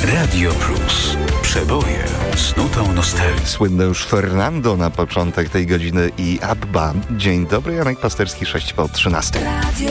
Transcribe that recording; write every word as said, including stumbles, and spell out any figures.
Radio Plus. Przeboje z nutą nostalgii. Słynne już Fernando na początek tej godziny i Abba. Dzień dobry, Janek Pasterski, sześć po trzynastej. Radio